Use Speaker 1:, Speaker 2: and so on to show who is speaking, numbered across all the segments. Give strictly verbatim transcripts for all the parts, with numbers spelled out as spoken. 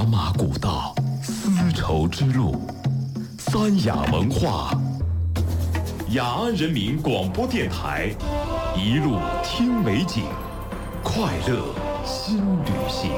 Speaker 1: 茶马古道，丝绸之路，三雅文化。雅安人民广播电台，一路听美景，快乐新旅行。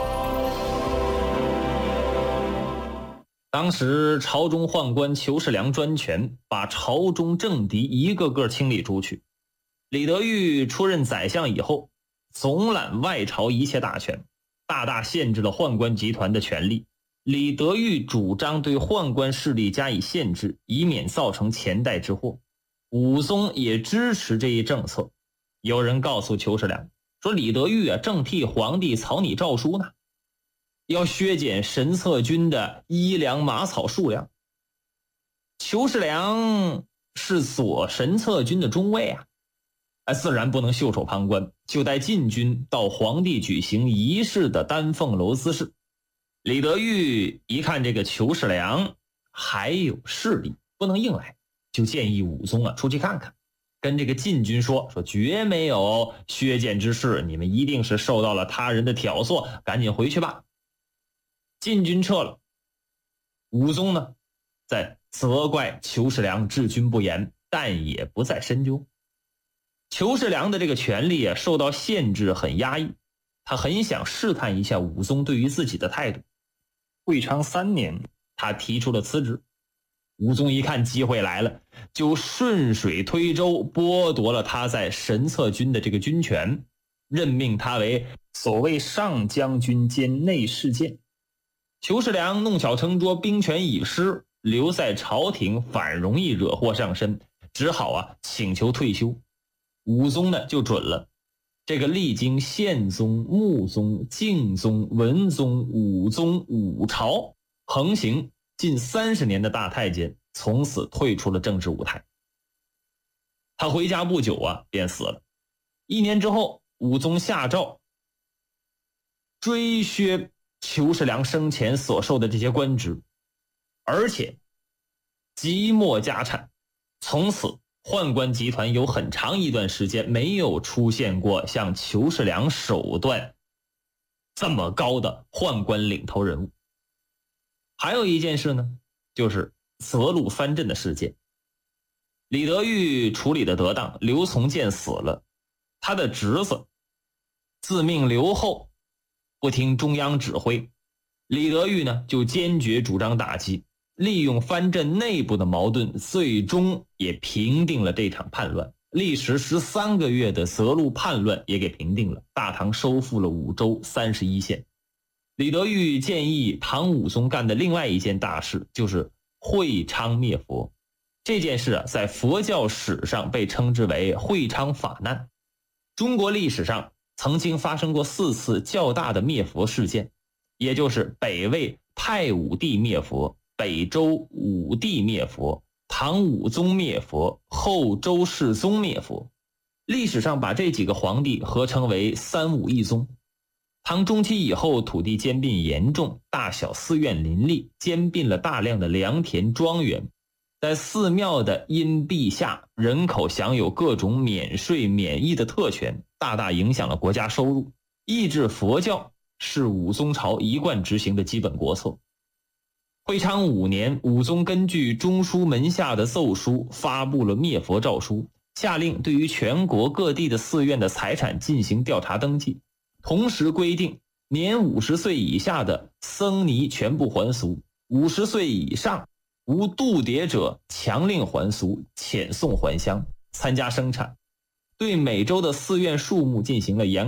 Speaker 2: 当时朝中宦官裘世良专权，把朝中政敌一个个清理出去。李德裕出任宰相以后，总揽外朝一切大权，大大限制了宦官集团的权力。李德裕主张对宦官势力加以限制，以免造成前代之祸。武松也支持这一政策。有人告诉裘世良说，李德裕啊正替皇帝草拟诏书呢，要削减神策军的衣粮马草数量。裘世良是左神策军的中尉啊，自然不能袖手旁观，就带禁军到皇帝举行仪式的丹凤楼滋事。李德裕一看这个裘世良还有势力，不能硬来，就建议武松啊出去看看，跟这个禁军说说绝没有削减之事，你们一定是受到了他人的挑唆，赶紧回去吧。禁军撤了，武松呢在责怪裘世良治军不严，但也不再深究。裘世良的这个权力啊受到限制，很压抑，他很想试探一下武松对于自己的态度。会昌三年，他提出了辞职。武松一看机会来了，就顺水推舟，剥夺了他在神策军的这个军权，任命他为所谓上将军兼内侍监。裘世良弄巧成拙，兵权已失，留在朝廷反容易惹祸上身，只好啊请求退休。武松呢就准了。这个历经宪宗、穆宗、敬宗、文宗、武宗五朝，横行近三十年的大太监，从此退出了政治舞台。他回家不久啊便死了。一年之后，武宗下诏追削裘世良生前所受的这些官职，而且即没家产。从此宦官集团有很长一段时间没有出现过像裘世良手段这么高的宦官领头人物。还有一件事呢，就是择路藩镇的事件。李德裕处理的得当，刘从谏死了，他的侄子自命刘后，不听中央指挥，李德裕呢就坚决主张打击，利用藩镇内部的矛盾，最终也平定了这场叛乱。历时十三个月的择路叛乱也给平定了，大唐收复了五州三十一县。李德裕建议唐武宗干的另外一件大事，就是会昌灭佛。这件事啊，在佛教史上被称之为会昌法难。中国历史上曾经发生过四次较大的灭佛事件，也就是北魏太武帝灭佛、北周武帝灭佛、唐武宗灭佛、后周世宗灭佛。历史上把这几个皇帝合称为三武一宗。唐中期以后，土地兼并严重，大小寺院林立，兼并了大量的良田庄园。在寺庙的荫蔽下，人口享有各种免税免役的特权，大大影响了国家收入。抑制佛教是武宗朝一贯执行的基本国策。会昌五年，武宗根据中书门下的奏书发布了灭佛诏书，下令对于全国各地的寺院的财产进行调查登记，同时规定年五十岁以下的僧尼全部还俗，五十岁以上无度牒者强令还俗，遣送还乡，参加生产。对每州的寺院数目进行了严